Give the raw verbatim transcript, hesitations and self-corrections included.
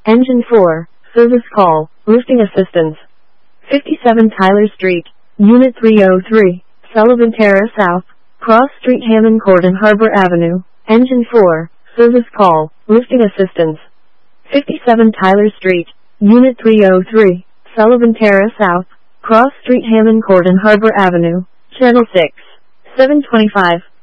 Engine four, service call, lifting assistance. fifty-seven Tyler Street, Unit three oh three, Sullivan Terrace South, Cross Street Hammond Court and Harbor Avenue. Engine four, service call, lifting assistance. fifty-seven Tyler Street, Unit three oh three, Sullivan Terrace South, Cross Street Hammond Court and Harbor Avenue. Channel six, seven twenty-five.